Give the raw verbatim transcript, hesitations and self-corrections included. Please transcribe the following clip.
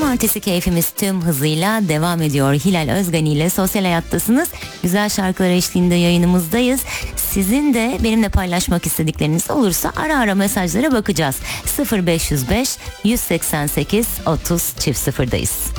Cumartesi keyfimiz tüm hızıyla devam ediyor. Hilal Özgen ile Sosyal Hayattasınız. Güzel şarkılar eşliğinde yayınımızdayız. Sizin de benimle paylaşmak istedikleriniz olursa ara ara mesajlara bakacağız. sıfır beş yüz beş yüz seksen sekiz otuz çift sıfırdayız.